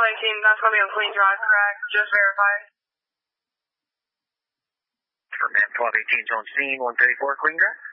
1218, that's going to be on Queen Drive, correct? Just verified. Affirmative, 1218's on scene, 134 Queen Drive.